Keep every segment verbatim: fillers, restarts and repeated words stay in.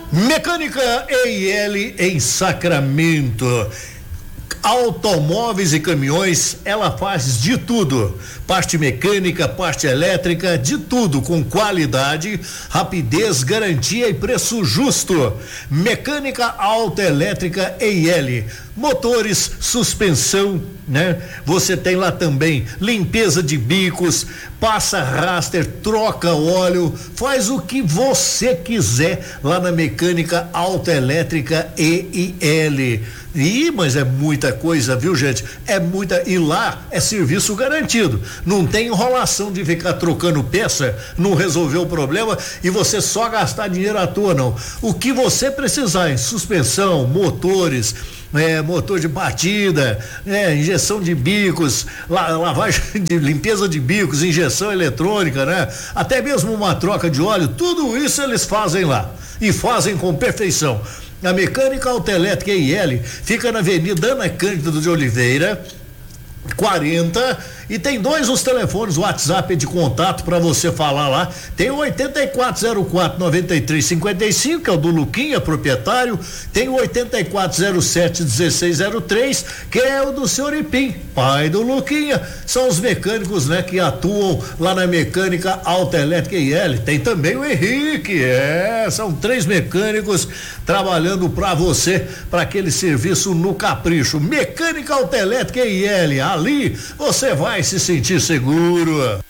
Mecânica E I L em Sacramento. Automóveis e caminhões, ela faz de tudo, parte mecânica, parte elétrica, de tudo, com qualidade, rapidez, garantia e preço justo. Mecânica autoelétrica E I L, motores, suspensão, né? Você tem lá também limpeza de bicos, passa raster, troca óleo, faz o que você quiser lá na Mecânica Autoelétrica E I L. Ih, mas é muita coisa, viu, gente? É muita. E lá é serviço garantido. Não tem enrolação de ficar trocando peça, não resolver o problema e você só gastar dinheiro à toa, não. O que você precisar em suspensão, motores, É, motor de batida, é, injeção de bicos, la, lavagem de limpeza de bicos, injeção eletrônica, né? Até mesmo uma troca de óleo, tudo isso eles fazem lá e fazem com perfeição. A Mecânica Autoelétrica E I L fica na Avenida Ana Cândido de Oliveira, quarenta, e tem dois os telefones, o WhatsApp de contato para você falar lá. Tem o oitenta e quatro zero quatro, noventa e três cinquenta e cinco, que é o do Luquinha, proprietário. Tem o oitenta e quatro zero sete, dezesseis zero três, que é o do senhor Ipim, pai do Luquinha. São os mecânicos, né, que atuam lá na Mecânica Autoelétrica E I L. Tem também o Henrique, é, são três mecânicos trabalhando para você, para aquele serviço no capricho. Mecânica Autoelétrica E I L, ali você vai se sentir seguro.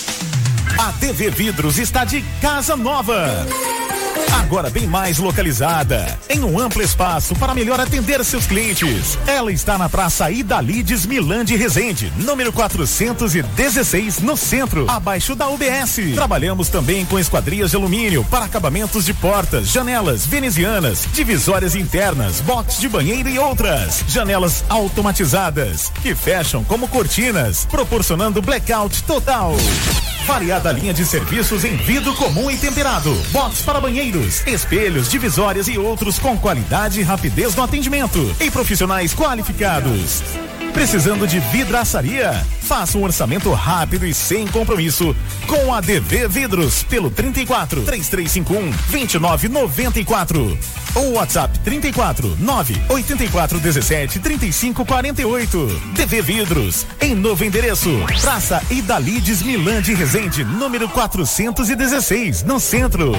A T V Vidros está de casa nova. Agora bem mais localizada, em um amplo espaço para melhor atender seus clientes. Ela está na Praça Idalides Milande Resende, número quatrocentos e dezesseis, no centro, abaixo da U B S. Trabalhamos também com esquadrias de alumínio para acabamentos de portas, janelas venezianas, divisórias internas, box de banheiro e outras. Janelas automatizadas que fecham como cortinas, proporcionando blackout total. Variada linha de serviços em vidro comum e temperado, box para banheiros, espelhos, divisórias e outros com qualidade e rapidez no atendimento e profissionais qualificados. Precisando de vidraçaria? Faça um orçamento rápido e sem compromisso com a D V Vidros pelo trinta e quatro, três três cinco um, vinte e nove noventa e quatro ou WhatsApp trinta e quatro, nove oitenta e quatro dezessete, trinta e cinco quarenta e oito. D V Vidros, em novo endereço, Praça Idalides Milande Resende, número quatrocentos e dezesseis, no centro.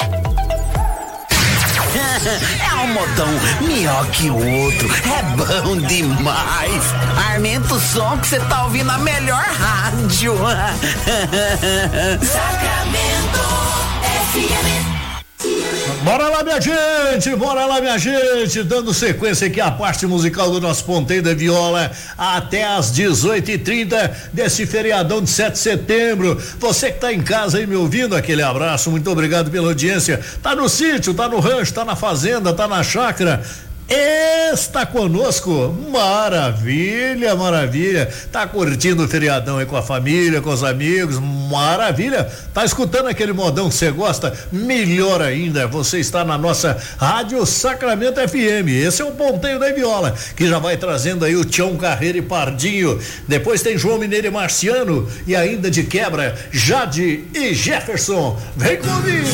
É um modão melhor que o outro, é bom demais. Aumenta o som que você tá ouvindo a melhor rádio. Sacramento F M. Bora lá, minha gente, bora lá, minha gente, dando sequência aqui à parte musical do nosso Ponteio da Viola até às dezoito e trinta desse feriadão de sete de setembro. Você que tá em casa aí me ouvindo, aquele abraço, muito obrigado pela audiência. Tá no sítio, tá no rancho, tá na fazenda, tá na chácara, está conosco, maravilha, maravilha, tá curtindo o feriadão aí com a família, com os amigos, maravilha, tá escutando aquele modão que você gosta, melhor ainda, você está na nossa Rádio Sacramento F M, esse é o Ponteio da Viola, que já vai trazendo aí o Tião Carreira e Pardinho, depois tem João Mineiro e Marciano, e ainda de quebra, Jade e Jefferson, vem comigo.